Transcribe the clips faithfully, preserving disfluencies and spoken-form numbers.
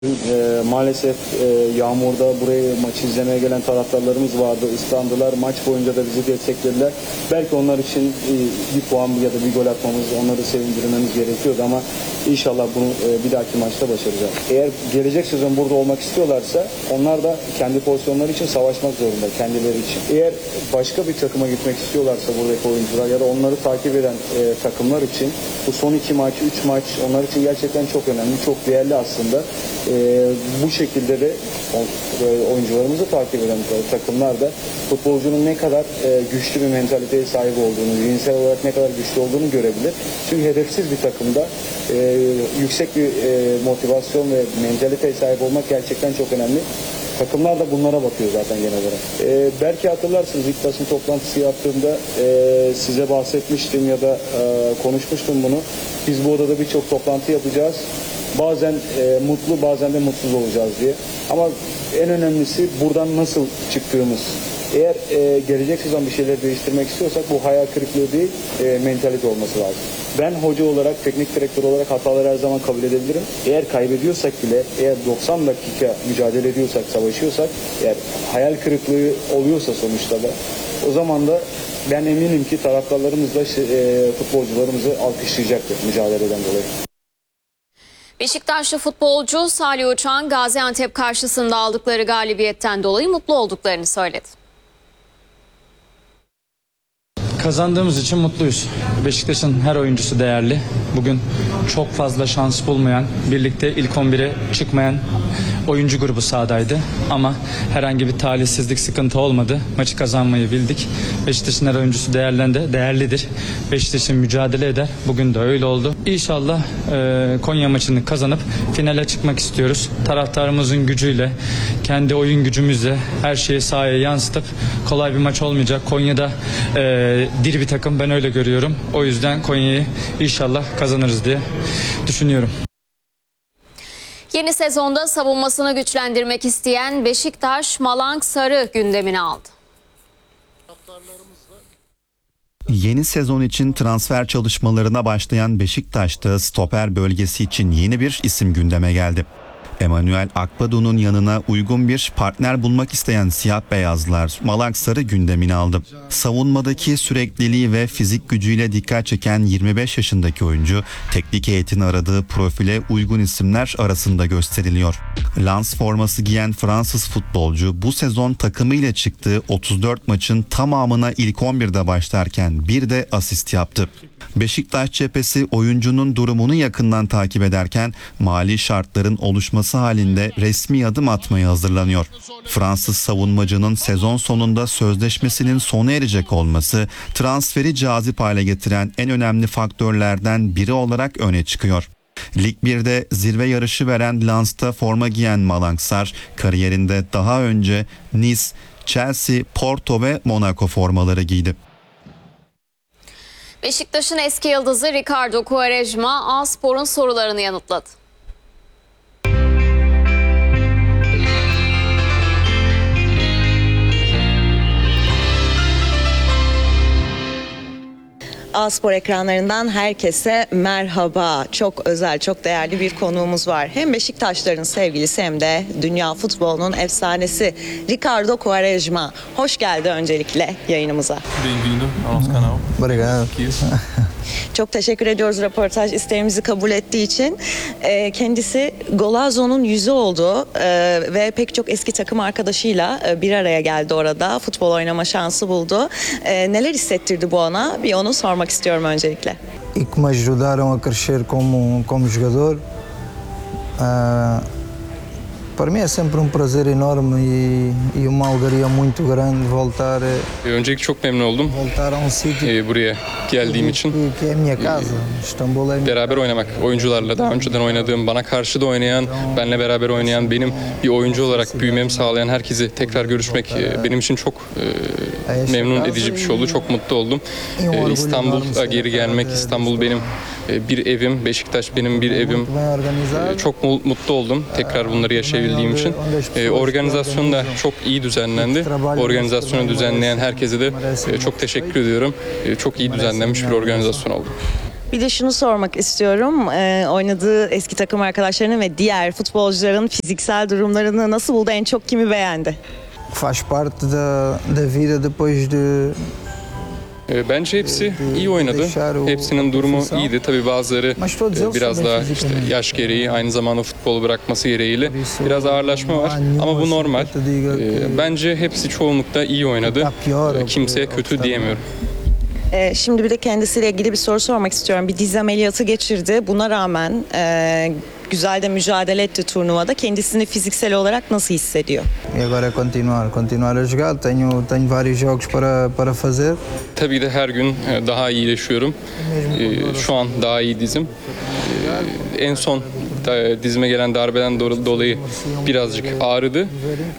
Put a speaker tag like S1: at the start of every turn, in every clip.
S1: E, maalesef e, yağmurda buraya maçı izlemeye gelen taraftarlarımız vardı. Islandılar. Maç boyunca da bizi desteklediler. Belki onlar için e, bir puan ya da bir gol atmamız, onları sevindirmemiz gerekiyordu ama inşallah bunu e, bir dahaki maçta başaracağız. Eğer gelecek sezon burada olmak istiyorlarsa onlar da kendi pozisyonları için savaşmak zorunda, kendileri için. Eğer başka bir takıma gitmek istiyorlarsa buradaki oyuncular ya da onları takip eden e, takımlar için bu son iki maç, üç maç onlar için gerçekten çok önemli, çok değerli aslında. Ee, bu şekilde de oyuncularımızı takip eden takımlar da futbolcunun ne kadar e, güçlü bir mentaliteye sahip olduğunu, zihinsel olarak ne kadar güçlü olduğunu görebilir. Çünkü hedefsiz bir takımda e, yüksek bir e, motivasyon ve mentaliteye sahip olmak gerçekten çok önemli. Takımlar da bunlara bakıyor zaten genel olarak. Ee, belki hatırlarsınız ilk basın toplantısı yaptığımda e, size bahsetmiştim ya da e, konuşmuştum bunu. Biz bu odada birçok toplantı yapacağız. Bazen e, mutlu bazen de mutsuz olacağız diye. Ama en önemlisi buradan nasıl çıktığımız. Eğer e, gelecek sezon bir şeyler değiştirmek istiyorsak bu hayal kırıklığı değil, e, mentalite olması lazım. Ben hoca olarak, teknik direktör olarak hataları her zaman kabul edebilirim. Eğer kaybediyorsak bile, eğer doksan dakika mücadele ediyorsak, savaşıyorsak, eğer hayal kırıklığı oluyorsa sonuçta da, o zaman da ben eminim ki taraftarlarımız da e, futbolcularımızı alkışlayacaktır mücadeleden dolayı.
S2: Beşiktaşlı futbolcu Salih Uçan, Gaziantep karşısında aldıkları galibiyetten dolayı mutlu olduklarını söyledi.
S3: Kazandığımız için mutluyuz. Beşiktaş'ın her oyuncusu değerli. Bugün çok fazla şans bulmayan, birlikte ilk on bire çıkmayan oyuncu grubu sahadaydı. Ama herhangi bir talihsizlik, sıkıntı olmadı. Maçı kazanmayı bildik. Beşiktaş'ın her oyuncusu değerlendi, değerlidir. Beşiktaş'ın mücadele eder. Bugün de öyle oldu. İnşallah e, Konya maçını kazanıp finale çıkmak istiyoruz. Taraftarımızın gücüyle, kendi oyun gücümüzle her şeyi sahaya yansıtıp kolay bir maç olmayacak. Konya'da e, diri bir takım, ben öyle görüyorum. O yüzden Konya'yı inşallah kazanırız diye düşünüyorum.
S2: Yeni sezonda savunmasını güçlendirmek isteyen Beşiktaş, Malang Sarı gündemine aldı.
S4: Yeni sezon için transfer çalışmalarına başlayan Beşiktaş'ta stoper bölgesi için yeni bir isim gündeme geldi. Emmanuel Akbadu'nun yanına uygun bir partner bulmak isteyen siyah beyazlar Malang Sarı gündemini aldı. Savunmadaki sürekliliği ve fizik gücüyle dikkat çeken yirmi beş yaşındaki oyuncu teknik heyetin aradığı profile uygun isimler arasında gösteriliyor. Lens forması giyen Fransız futbolcu bu sezon takımıyla çıktığı otuz dört maçın tamamına ilk on birde başlarken bir de asist yaptı. Beşiktaş cephesi oyuncunun durumunu yakından takip ederken mali şartların oluşması halinde resmi adım atmaya hazırlanıyor. Fransız savunmacının sezon sonunda sözleşmesinin sona erecek olması transferi cazip hale getiren en önemli faktörlerden biri olarak öne çıkıyor. Lig birde zirve yarışı veren Lens'ta forma giyen Malang Sarı kariyerinde daha önce Nice, Chelsea, Porto ve Monaco formaları giydi.
S2: Beşiktaş'ın eski yıldızı Ricardo Quaresma, A-Spor'un sorularını yanıtladı.
S5: A-Spor ekranlarından herkese merhaba. Çok özel, çok değerli bir konuğumuz var. Hem Beşiktaşların sevgilisi hem de dünya futbolunun efsanesi Ricardo Quaresma. Hoş geldi öncelikle yayınımıza.
S6: Bem-vindo ao nosso canal.
S7: Obrigado.
S5: Çok teşekkür ediyoruz röportaj isteğimizi kabul ettiği için. Ee, kendisi Golazo'nun yüzü oldu ee, ve pek çok eski takım arkadaşıyla e, bir araya geldi orada. Futbol oynama şansı buldu. Ee, neler hissettirdi bu ona? Bir onu sormak istiyorum öncelikle.
S7: E que me ajudaram a crescer como, como jogador. Ah, para mim é sempre um prazer enorme e, e uma alegria muito grande voltar,
S6: Öncelikle çok memnun oldum
S7: voltar a um sítio
S6: e, buraya geldiğim için.
S7: que, que é a minha casa. İstanbul é a minha
S6: Beraber oynamak, oyuncularla daha önceden oynadığım, bana karşı da oynayan, benle beraber oynayan, benim bir oyuncu olarak büyümemi sağlayan herkesi tekrar görüşmek e, benim için çok e, memnun edici bir şey oldu. Çok mutlu oldum. E, İstanbul'a geri gelmek, İstanbul benim e, bir evim, Beşiktaş benim bir evim.
S7: muito bem organizado.
S6: E, çok mu- mutlu oldum tekrar bunları yaşayabildiğim için. E, organizasyon da çok iyi düzenlendi. Organizasyonu düzenleyen herkese de e, çok teşekkür ediyorum. E, çok iyi düzenlenmiş bir organizasyon oldu.
S5: Bir de şunu sormak istiyorum. Ee, oynadığı eski takım arkadaşlarının ve diğer futbolcuların fiziksel durumlarını nasıl buldu? En çok kimi beğendi?
S7: Faz parte da, da vida depois de
S6: E, Bence hepsi iyi oynadı. Hepsinin durumu iyiydi. Tabii bazıları e, biraz daha işte yaş gereği, aynı zamanda futbolu bırakması gereğiyle biraz ağırlaşma var. Ama bu normal. E, Bence hepsi çoğunlukta iyi oynadı. E, Kimseye kötü diyemiyorum.
S5: Ee, şimdi bir de kendisiyle ilgili bir soru sormak istiyorum. Bir diz ameliyatı geçirdi. Buna rağmen e, güzel de mücadele etti turnuvada. Kendisini fiziksel olarak nasıl hissediyor?
S7: e agora é continuar, continuar a jogar. Tenho tenho vários jogos para para fazer.
S6: Tabii de her gün e, daha iyileşiyorum. E, Şu an daha iyi dizim. E, En son da- dizime gelen darbeden do- dolayı birazcık ağrıdı. E,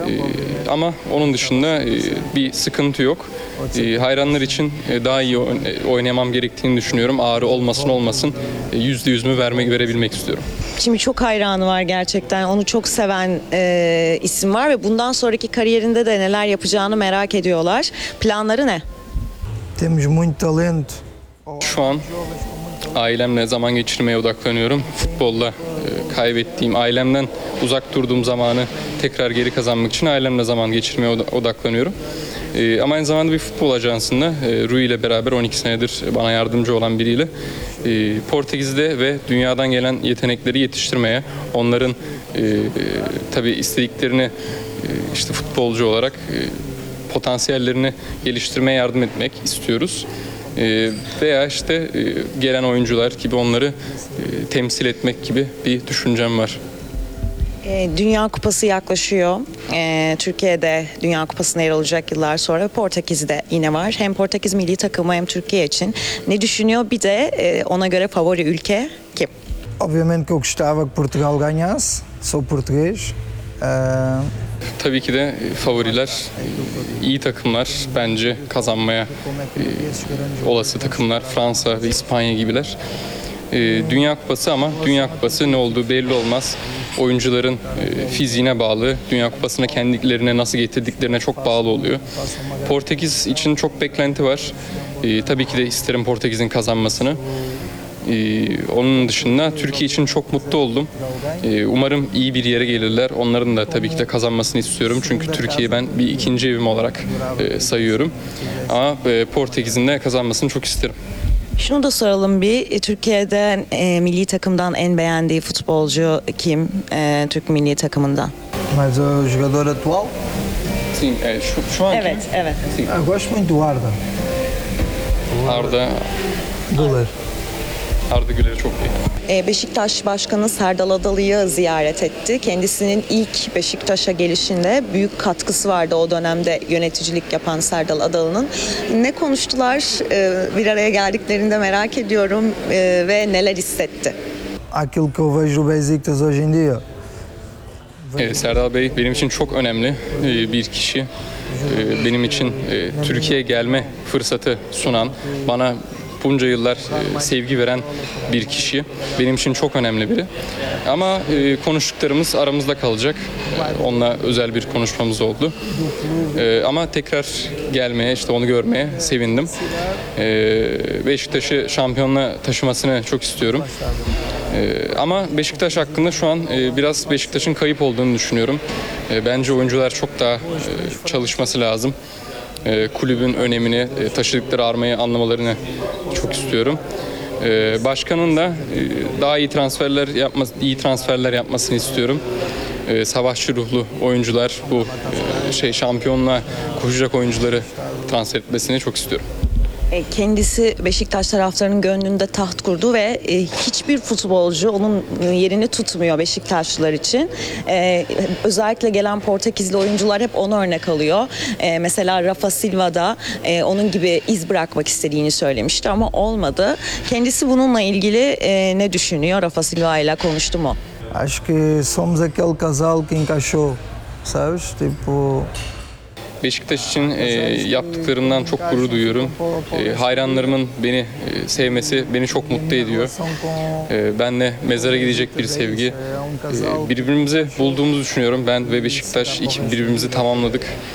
S6: Ama onun dışında e, bir sıkıntı yok. E, Hayranlar için e, daha iyi oyn- oynamam gerektiğini düşünüyorum. Ağrı olmasın olmasın e, yüzde yüzümü vermek verebilmek istiyorum.
S5: Şimdi çok hayranı var gerçekten. Onu çok seven e, isim var ve bundan sonraki kariyerinde de neler yapacağını merak ediyorlar. Planları ne?
S7: Temos muito talento.
S6: Şu an ailemle zaman geçirmeye odaklanıyorum. Futbolla e, kaybettiğim, ailemden uzak durduğum zamanı tekrar geri kazanmak için ailemle zaman geçirmeye oda- odaklanıyorum. E, ama aynı zamanda bir futbol ajansında e, Rui ile beraber on iki senedir bana yardımcı olan biriyle e, Portekiz'de ve dünyadan gelen yetenekleri yetiştirmeye, onların e, e, tabii istediklerini e, işte futbolcu olarak e, potansiyellerini geliştirmeye yardım etmek istiyoruz. E, veya işte e, gelen oyuncular gibi onları e, temsil etmek gibi bir düşüncem var.
S5: E, Dünya Kupası yaklaşıyor. E, Türkiye'de Dünya Kupası'na yer alacak yıllar sonra. Portekiz'de yine var. Hem Portekiz milli takımı hem Türkiye için. Ne düşünüyor? Bir de e, ona göre favori ülke kim?
S7: Obviamente que eu gostava que Portugal ganhasse. Sou português. Eh,
S6: Tabii ki de e, favoriler e, iyi takımlar, bence kazanmaya e, olası takımlar Fransa ve İspanya gibiler. E, Dünya Kupası ama Dünya Kupası ne olduğu belli olmaz. Oyuncuların e, fiziğine bağlı, Dünya Kupası'na kendilerine nasıl getirdiklerine çok bağlı oluyor. Portekiz için çok beklenti var. E, tabii ki de isterim Portekiz'in kazanmasını. Ee, onun dışında Türkiye için çok mutlu oldum. Ee, umarım iyi bir yere gelirler. Onların da tabii ki de kazanmasını istiyorum. Çünkü Türkiye'yi ben bir ikinci evim olarak e, sayıyorum. Ama e, Portekiz'in de kazanmasını çok isterim.
S5: Şunu da soralım bir. E, Türkiye'de e, milli takımdan en beğendiği futbolcu kim? E, Türk milli takımından.
S7: mas o jogador atual,
S6: Sim, e, şu, şu anki
S5: Evet, evet.
S7: eu gosto muito do Arda.
S6: Arda,
S7: Güler.
S6: Arda Güler'i çok iyi.
S5: E, Beşiktaş Başkanı Serdal Adalı'yı ziyaret etti. Kendisinin ilk Beşiktaş'a gelişinde büyük katkısı vardı o dönemde yöneticilik yapan Serdal Adalı'nın. Ne konuştular? E, bir araya geldiklerinde merak ediyorum e, ve neler hissetti?
S7: Aquilo que eu vejo do Besiktas hoje em dia.
S6: Evet, Serdal Bey benim için çok önemli e, bir kişi. E, Benim için e, Türkiye'ye gelme fırsatı sunan, bana bunca yıllar e, sevgi veren bir kişi. Benim için çok önemli biri. Ama e, konuştuklarımız aramızda kalacak. E, Onunla özel bir konuşmamız oldu. E, Ama tekrar gelmeye, işte onu görmeye sevindim. E, Beşiktaş'ı şampiyonluğa taşımasını çok istiyorum. Ee, ama Beşiktaş hakkında şu an e, biraz Beşiktaş'ın kayıp olduğunu düşünüyorum. E, bence oyuncular çok daha e, çalışması lazım. E, kulübün önemini, e, taşıdıkları armayı anlamalarını çok istiyorum. E, başkanın da e, daha iyi transferler yapması, iyi transferler yapmasını istiyorum. E, savaşçı ruhlu oyuncular, bu e, şey şampiyonluğa koşacak oyuncuları transfer etmesini çok istiyorum.
S5: E, Kendisi Beşiktaş taraftarının gönlünde taht kurdu ve e, hiçbir futbolcu onun yerini tutmuyor Beşiktaşlılar için. E, özellikle gelen Portekizli oyuncular hep onu örnek alıyor. E, mesela Rafa Silva da e, onun gibi iz bırakmak istediğini söylemişti ama olmadı. Kendisi bununla ilgili e, ne düşünüyor? Rafa Silva ile konuştu mu?
S7: Acho que somos aquele casal que encaixou, sabes? Tipo,
S6: Beşiktaş için e, yaptıklarımdan çok gurur duyuyorum. E, hayranlarımın beni e, sevmesi beni çok mutlu ediyor. E, benle mezara gidecek bir sevgi. E, birbirimizi bulduğumuzu düşünüyorum. Ben ve Beşiktaş iki, birbirimizi tamamladık.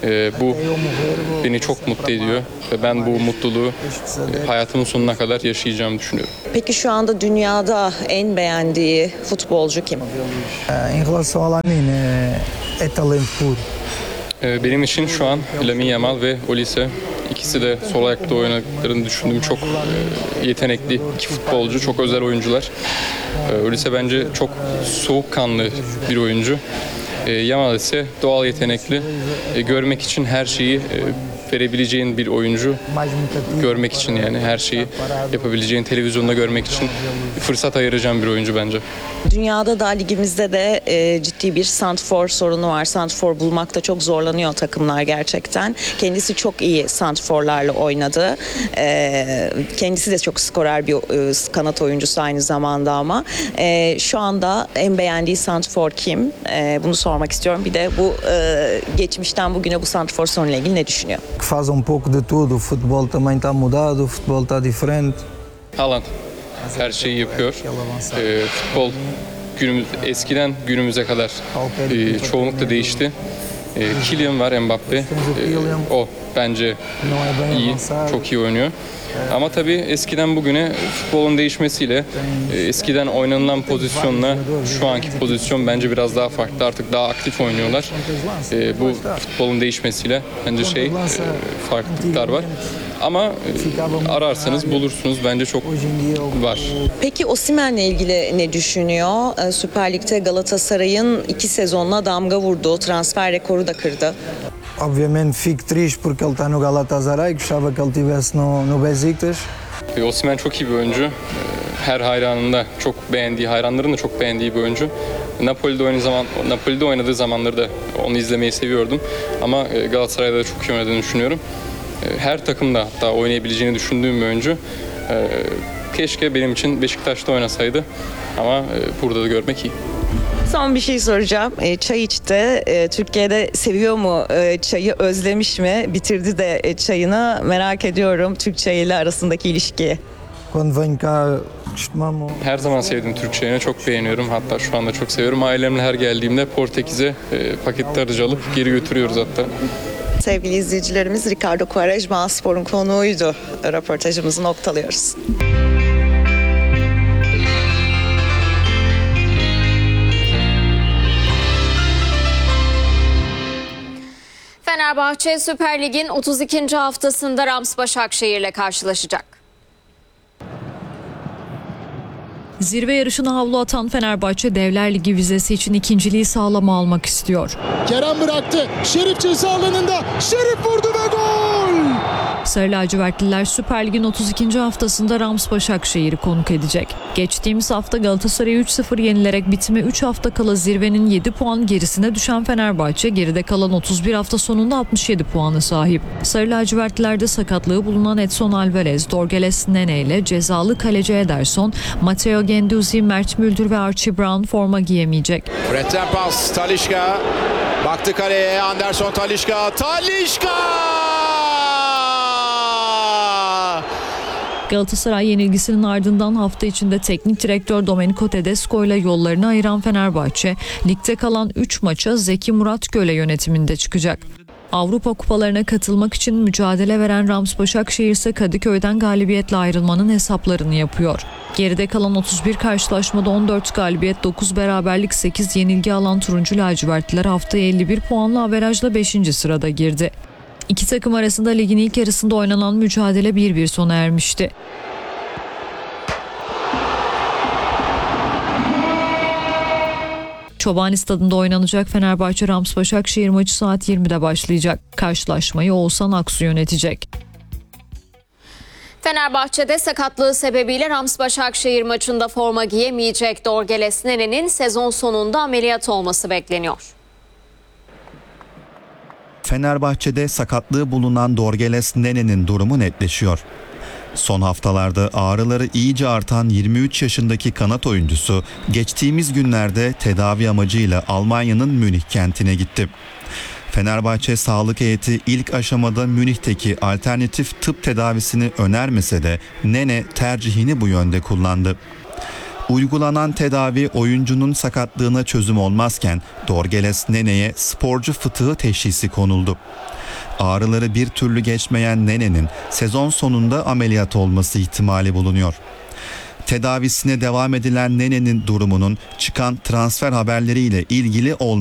S6: E, bu beni çok mutlu ediyor ve ben bu mutluluğu e, hayatımın sonuna kadar yaşayacağımı düşünüyorum.
S5: Peki şu anda dünyada en beğendiği futbolcu kim?
S7: Em relação ao Lamine, é, é talento puro.
S6: E, benim için şu an Lamine Yamal ve Olise, ikisi de sol ayakta oynadıklarını düşündüğüm çok e, yetenekli iki futbolcu, çok özel oyuncular. E, Olise bence çok soğukkanlı bir oyuncu. E, Yamal ise doğal yetenekli, e, görmek için her şeyi e, verebileceğin bir oyuncu. Görmek için, yani her şeyi yapabileceğin, televizyonda görmek için fırsat ayıracağım bir oyuncu bence.
S5: Dünyada da ligimizde de e, ciddi bir santfor sorunu var. Santfor bulmakta çok zorlanıyor takımlar gerçekten. Kendisi çok iyi santforlarla oynadı. E, kendisi de çok skorer bir e, kanat oyuncusu aynı zamanda ama. E, şu anda en beğendiği santfor kim? E, bunu sormak istiyorum. Bir de bu e, geçmişten bugüne bu santfor sorunuyla ilgili ne düşünüyor?
S7: Que faz um pouco de tudo. O futebol também está mudado, o futebol está diferente.
S6: Haaland her şeyi yapıyor. E, futbol günümüz, eskiden günümüze kadar e, çoğunlukla değişti. E, Kylian var, Mbappe. E, o bence iyi, çok iyi oynuyor. Ama tabii eskiden bugüne futbolun değişmesiyle e, eskiden oynanılan pozisyonla şu anki pozisyon bence biraz daha farklı. Artık daha aktif oynuyorlar. E, bu futbolun değişmesiyle bence şey e, farklılıklar var. Ama e, ararsanız bulursunuz, bence çok var.
S5: Peki Osimhen'le ilgili ne düşünüyor? Ee, Süper Lig'de Galatasaray'ın iki sezonla damga vurdu. Transfer rekoru da kırdı.
S7: Obviamente fico triste porque ele está no Galatasaray, gostava que ele estivesse no, no Besiktas.
S6: E, Osimhen çok iyi bir oyuncu. E, her hayranında çok beğendiği, hayranların da çok beğendiği bir oyuncu. Napoli'de oynadığı zaman, Napoli'de oynadığı zamanları da onu izlemeyi seviyordum. Ama e, Galatasaray'da da çok iyi oynadığını düşünüyorum. E, her takımda hatta oynayabileceğini düşündüğüm bir oyuncu. E, keşke benim için Beşiktaş'ta oynasaydı ama e, burada da görmek iyi.
S5: Son bir şey soracağım. E, çay içti. E, Türkiye'de seviyor mu e, çayı? Özlemiş mi? Bitirdi de e, çayını. Merak ediyorum Türk çayıyla arasındaki ilişkiyi.
S7: Quando venho cá, costumamos.
S6: Her zaman sevdim Türk çayını, çok beğeniyorum. Hatta şu anda çok seviyorum. Ailemle her geldiğimde Portekiz'e e, paketli aracı alıp geri götürüyoruz hatta.
S5: Sevgili izleyicilerimiz, Ricardo Quaresma Spor'un konuğuydu. Röportajımızı noktalıyoruz.
S2: Fenerbahçe Süper Lig'in otuz ikinci haftasında Rams Başakşehir'le karşılaşacak.
S8: Zirve yarışına havlu atan Fenerbahçe Devler Ligi vizesi için ikinciliği sağlama almak istiyor.
S9: Kerem bıraktı. Şerif ceza alanında. Şerif vurdu ve gol!
S8: Sarı lacivertliler Süper Lig'in otuz ikinci haftasında Rams Başakşehir'i konuk edecek. Geçtiğimiz hafta Galatasaray'ı üç sıfır yenilerek bitime üç hafta kala zirvenin yedi puan gerisine düşen Fenerbahçe geride kalan otuz bir hafta sonunda altmış yedi puana sahip. Sarı lacivertlilerde sakatlığı bulunan Edson Alvarez, Dorgeles Nene ile cezalı kaleci Ederson, Matteo Guendouzi, Mert Müldür ve Archie Brown forma giyemeyecek.
S9: Fred'den pas. Talisca. Baktı kaleye. Anderson Talisca. Talisca!
S8: Galatasaray yenilgisinin ardından hafta içinde teknik direktör Domenico Tedesco ile yollarını ayıran Fenerbahçe, ligde kalan üç maça Zeki Murat Göle yönetiminde çıkacak. Avrupa kupalarına katılmak için mücadele veren Rams Başakşehir ise Kadıköy'den galibiyetle ayrılmanın hesaplarını yapıyor. Geride kalan otuz bir karşılaşmada on dört galibiyet, dokuz beraberlik, sekiz yenilgi alan turuncu lacivertliler haftaya elli bir puanla averajla beşinci sırada girdi. İki takım arasında ligin ilk yarısında oynanan mücadele bir bir sona ermişti. Çobani Stadı'nda oynanacak Fenerbahçe Rams Başakşehir maçı saat yirmide başlayacak. Karşılaşmayı Oğuzhan Aksu yönetecek.
S2: Fenerbahçe'de sakatlığı sebebiyle Rams Başakşehir maçında forma giyemeyecek Dorgeles Nene'nin sezon sonunda ameliyat olması bekleniyor.
S4: Fenerbahçe'de sakatlığı bulunan Dorgeles Nene'nin durumu netleşiyor. Son haftalarda ağrıları iyice artan yirmi üç yaşındaki kanat oyuncusu geçtiğimiz günlerde tedavi amacıyla Almanya'nın Münih kentine gitti. Fenerbahçe sağlık heyeti ilk aşamada Münih'teki alternatif tıp tedavisini önermese de Nene tercihini bu yönde kullandı. Uygulanan tedavi oyuncunun sakatlığına çözüm olmazken Dorgeles Nene'ye sporcu fıtığı teşhisi konuldu. Ağrıları bir türlü geçmeyen Nene'nin sezon sonunda ameliyat olması ihtimali bulunuyor. Tedavisine devam edilen Nene'nin durumunun çıkan transfer haberleriyle ilgili olmadığı